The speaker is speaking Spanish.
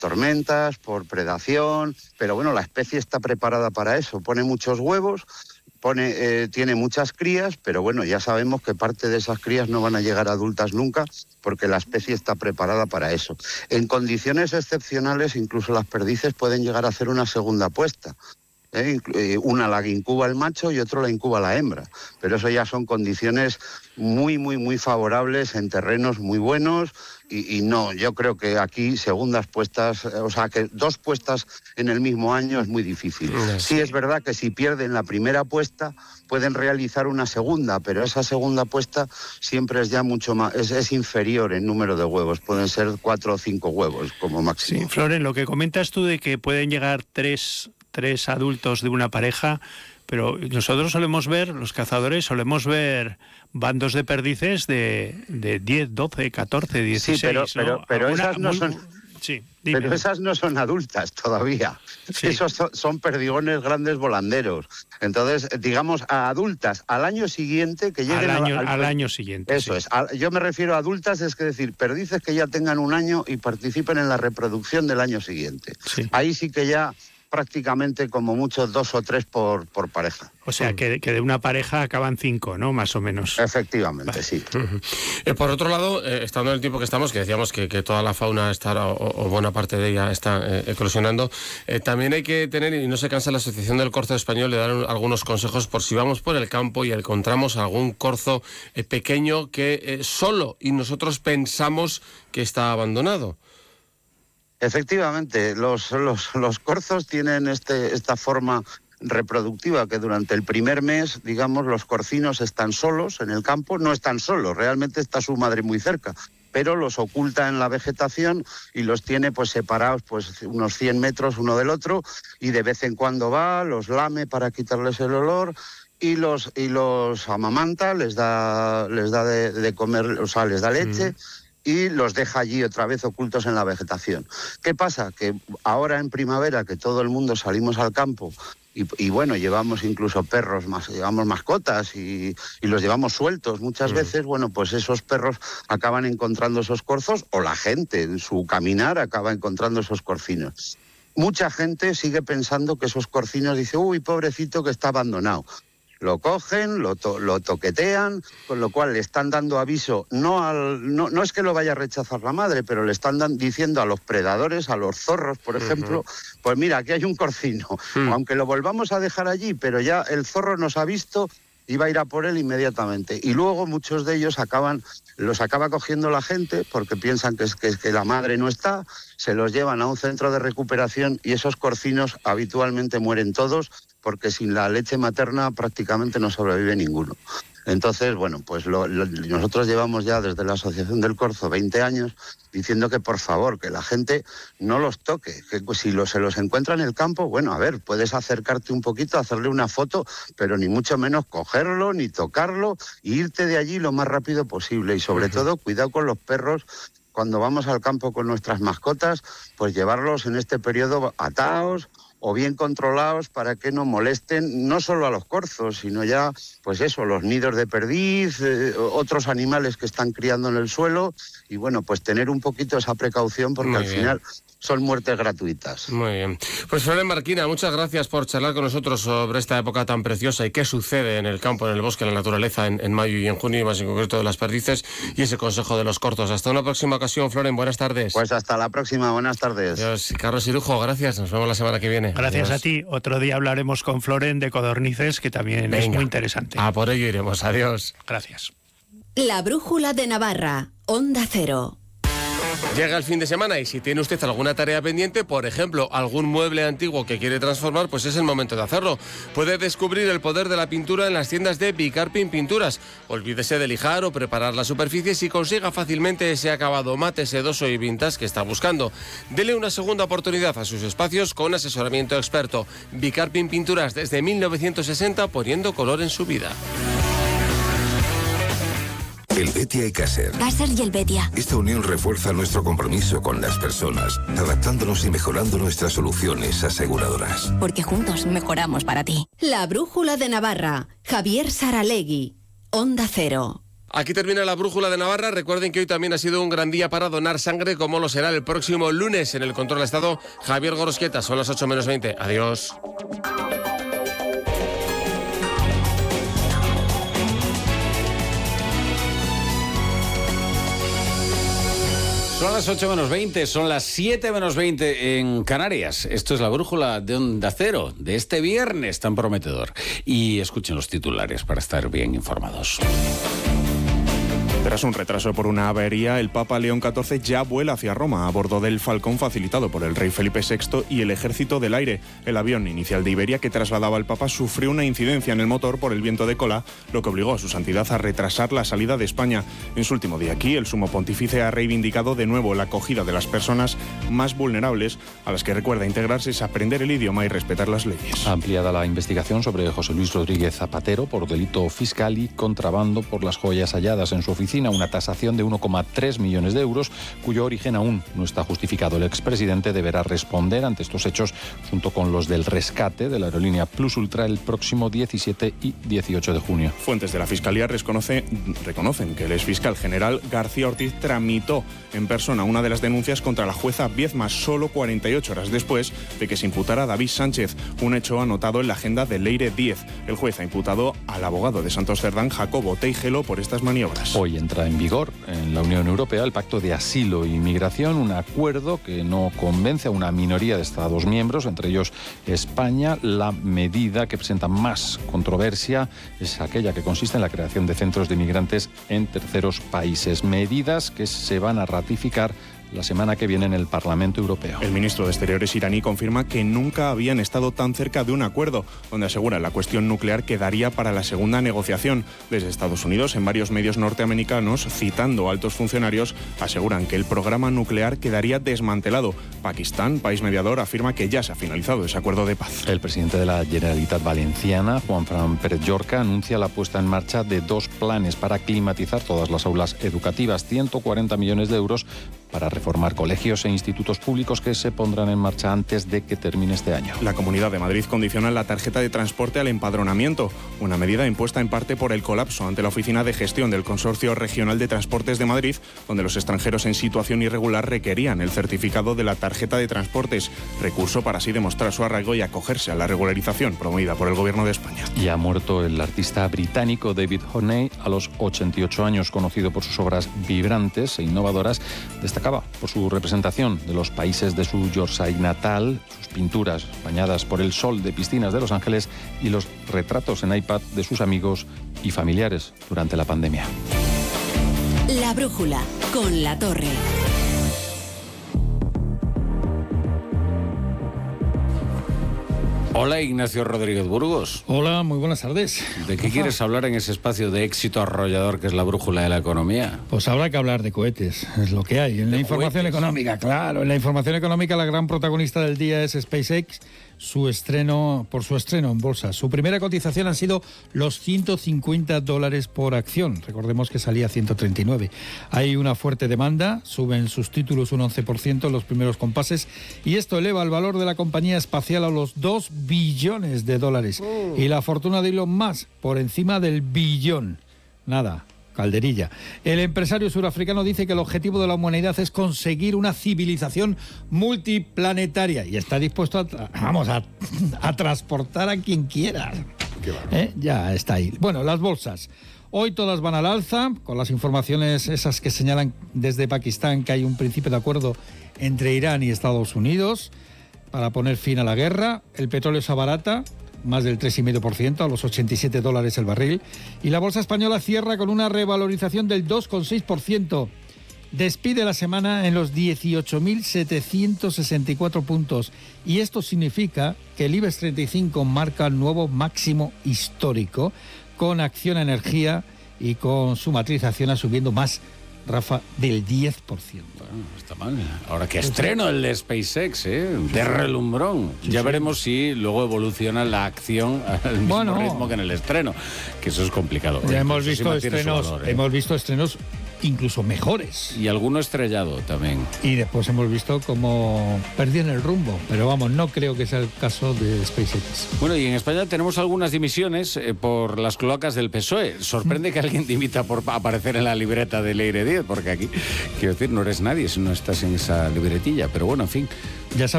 tormentas, por predación, pero bueno, la especie está preparada para eso, pone muchos huevos, tiene muchas crías, pero bueno, ya sabemos que parte de esas crías no van a llegar a adultas nunca, porque la especie está preparada para eso. En condiciones excepcionales, incluso las perdices pueden llegar a hacer una segunda puesta. Una la incuba el macho y otro la incuba la hembra, pero eso ya son condiciones muy, muy, muy favorables en terrenos muy buenos y no, yo creo que aquí segundas puestas, o sea, que 2 puestas en el mismo año es muy difícil. Sí es verdad que si pierden la primera puesta pueden realizar una segunda, pero esa segunda puesta siempre es ya mucho más, es inferior en número de huevos, pueden ser 4 o 5 huevos como máximo. Sí, Floren, lo que comentas tú de que pueden llegar tres adultos de una pareja, pero nosotros solemos ver, los cazadores solemos ver bandos de perdices de 10, 12, 14, 16. Sí, pero esas no son... Sí, pero esas no son adultas todavía. Sí. Esos son perdigones grandes volanderos. Entonces, digamos, a adultas, al año siguiente que lleguen al año siguiente. Eso sí. Yo me refiero a adultas, es decir, perdices que ya tengan un año y participen en la reproducción del año siguiente. Sí. Ahí sí que ya prácticamente como mucho 2 o 3 por pareja. O sea, que de una pareja acaban 5, ¿no? Más o menos. Efectivamente, sí. Por otro lado, estando en el tiempo que estamos, que decíamos que toda la fauna está, o buena parte de ella está eclosionando, también hay que tener, y no se cansa la Asociación del Corzo Español de dar algunos consejos por si vamos por el campo y encontramos algún corzo pequeño que solo y nosotros pensamos que está abandonado. Efectivamente, los corzos tienen esta forma reproductiva que durante el primer mes, digamos, los corcinos están solos en el campo, no están solos, realmente está su madre muy cerca, pero los oculta en la vegetación y los tiene pues separados pues unos 100 metros uno del otro y de vez en cuando va, los lame para quitarles el olor y los amamanta, les da de comer, o sea, les da leche. Y los deja allí otra vez ocultos en la vegetación. ¿Qué pasa? Que ahora en primavera, que todo el mundo salimos al campo y bueno, llevamos incluso perros, llevamos mascotas y los llevamos sueltos muchas veces, bueno, pues esos perros acaban encontrando esos corzos o la gente en su caminar acaba encontrando esos corcinos. Mucha gente sigue pensando que esos corcinos, dice, uy, pobrecito que está abandonado. Lo cogen, lo toquetean, con lo cual le están dando aviso, no es que lo vaya a rechazar la madre, pero le están diciendo a los predadores, a los zorros, por ejemplo, pues mira, aquí hay un corcino, aunque lo volvamos a dejar allí, pero ya el zorro nos ha visto y va a ir a por él inmediatamente. Y luego muchos de ellos los acaba cogiendo la gente porque piensan que la madre no está, se los llevan a un centro de recuperación y esos corcinos habitualmente mueren todos porque sin la leche materna prácticamente no sobrevive ninguno. Entonces, bueno, pues nosotros llevamos ya desde la Asociación del Corzo 20 años diciendo que por favor, que la gente no los toque, que si se los encuentra en el campo, bueno, a ver, puedes acercarte un poquito, hacerle una foto, pero ni mucho menos cogerlo, ni tocarlo, e irte de allí lo más rápido posible. Y sobre todo, cuidado con los perros. Cuando vamos al campo con nuestras mascotas, pues llevarlos en este periodo atados o bien controlados para que no molesten no solo a los corzos, sino ya, pues eso, los nidos de perdiz, otros animales que están criando en el suelo, y bueno, pues tener un poquito esa precaución porque al final son muertes gratuitas. Muy bien. Pues Floren Marquina, muchas gracias por charlar con nosotros sobre esta época tan preciosa y qué sucede en el campo, en el bosque, en la naturaleza, en mayo y en junio, y más en concreto de las perdices, y ese consejo de los corzos. Hasta una próxima ocasión, Floren, buenas tardes. Pues hasta la próxima, buenas tardes. Adiós. Carlos Irujo, gracias, nos vemos la semana que viene. Gracias. Adiós. A ti. Otro día hablaremos con Floren de codornices, que también es muy interesante. Por ello iremos. Adiós. Gracias. La Brújula de Navarra, Onda Cero. Llega el fin de semana y si tiene usted alguna tarea pendiente, por ejemplo, algún mueble antiguo que quiere transformar, pues es el momento de hacerlo. Puede descubrir el poder de la pintura en las tiendas de Bicarpin Pinturas. Olvídese de lijar o preparar las superficies y consiga fácilmente ese acabado mate, sedoso y vintage que está buscando. Dele una segunda oportunidad a sus espacios con asesoramiento experto. Bicarpin Pinturas desde 1960, poniendo color en su vida. El Betia y Caser. Caser y el Betia. Esta unión refuerza nuestro compromiso con las personas, adaptándonos y mejorando nuestras soluciones aseguradoras. Porque juntos mejoramos para ti. La Brújula de Navarra, Javier Saralegui, Onda Cero. Aquí termina la Brújula de Navarra. Recuerden que hoy también ha sido un gran día para donar sangre, como lo será el próximo lunes en el Control de Estado. Javier Gorosquieta, son las 8 menos 20. Adiós. Son las 8 menos 20, son las 7 menos 20 en Canarias. Esto es la Brújula de Onda Cero de este viernes tan prometedor. Y escuchen los titulares para estar bien informados. Tras un retraso por una avería, el Papa León XIV ya vuela hacia Roma a bordo del Falcón facilitado por el rey Felipe VI y el Ejército del Aire. El avión inicial de Iberia que trasladaba al Papa sufrió una incidencia en el motor por el viento de cola, lo que obligó a su santidad a retrasar la salida de España. En su último día aquí, el sumo pontífice ha reivindicado de nuevo la acogida de las personas más vulnerables, a las que recuerda integrarse es aprender el idioma y respetar las leyes. Ampliada la investigación sobre José Luis Rodríguez Zapatero por delito fiscal y contrabando por las joyas halladas en su oficina, una tasación de 1,3 millones de euros, cuyo origen aún no está justificado. El expresidente deberá responder ante estos hechos junto con los del rescate de la aerolínea Plus Ultra el próximo 17 y 18 de junio. Fuentes de la Fiscalía reconocen que el exfiscal general García Ortiz tramitó en persona una de las denuncias contra la jueza Viezma solo 48 horas después de que se imputara a David Sánchez, un hecho anotado en la agenda de Leire 10. El juez ha imputado al abogado de Santos Cerdán, Jacobo Teijelo, por estas maniobras. Hoy entra en vigor en la Unión Europea el Pacto de Asilo e Inmigración, un acuerdo que no convence a una minoría de Estados miembros, entre ellos España. La medida que presenta más controversia es aquella que consiste en la creación de centros de inmigrantes en terceros países. Medidas que se van a ratificar la semana que viene en el Parlamento Europeo. El ministro de Exteriores iraní confirma que nunca habían estado tan cerca de un acuerdo, donde asegura la cuestión nuclear quedaría para la segunda negociación. Desde Estados Unidos, en varios medios norteamericanos, citando a altos funcionarios, aseguran que el programa nuclear quedaría desmantelado. Pakistán, país mediador, afirma que ya se ha finalizado ese acuerdo de paz. El presidente de la Generalitat Valenciana, Juanfran Pérez Llorca, anuncia la puesta en marcha de 2 planes para climatizar todas las aulas educativas, 140 millones de euros para reformar colegios e institutos públicos que se pondrán en marcha antes de que termine este año. La Comunidad de Madrid condiciona la tarjeta de transporte al empadronamiento, una medida impuesta en parte por el colapso ante la Oficina de Gestión del Consorcio Regional de Transportes de Madrid, donde los extranjeros en situación irregular requerían el certificado de la tarjeta de transportes, recurso para así demostrar su arraigo y acogerse a la regularización promovida por el Gobierno de España. Y ha muerto el artista británico David Horney a los 88 años, conocido por sus obras vibrantes e innovadoras. Destacaba por su representación de los países de su Yorkshire natal, sus pinturas bañadas por el sol de piscinas de Los Ángeles y los retratos en iPad de sus amigos y familiares durante la pandemia. La Brújula con La Torre. Hola, Ignacio Rodríguez Burgos. Hola, muy buenas tardes. ¿De qué quieres hablar en ese espacio de éxito arrollador que es la Brújula de la Economía? Pues habrá que hablar de cohetes, es lo que hay. En la información económica, claro. En la información económica, la gran protagonista del día es SpaceX, por su estreno en bolsa. Su primera cotización han sido los $150 por acción. Recordemos que salía a 139. Hay una fuerte demanda, suben sus títulos un 11% en los primeros compases, y esto eleva el valor de la compañía espacial a los $2 billones. Y la fortuna de Elon Musk por encima del billón. Nada. Calderilla. El empresario surafricano dice que el objetivo de la humanidad es conseguir una civilización multiplanetaria y está dispuesto a transportar a quien quiera. Ya está ahí. Bueno, las bolsas. Hoy todas van al alza, con las informaciones esas que señalan desde Pakistán que hay un principio de acuerdo entre Irán y Estados Unidos para poner fin a la guerra. El petróleo se abarata más del 3,5% a los $87 el barril, y la bolsa española cierra con una revalorización del 2,6%. Despide la semana en los 18.764 puntos, y esto significa que el IBEX 35 marca nuevo máximo histórico, con Acciona Energía y con su matriz Acciona subiendo más, Rafa, del 10%. Bueno, está mal. Ahora que estreno el de SpaceX, de relumbrón. Sí, ya veremos si luego evoluciona la acción al mismo ritmo que en el estreno, que eso es complicado. Ya hemos visto estrenos incluso mejores. Y alguno estrellado también. Y después hemos visto cómo perdían el rumbo. Pero vamos, no creo que sea el caso de SpaceX. Bueno, y en España tenemos algunas dimisiones por las cloacas del PSOE. Sorprende que alguien dimita por aparecer en la libreta de Leire Díez, porque aquí, quiero decir, no eres nadie si no estás en esa libretilla. Pero bueno, en fin. Ya sabes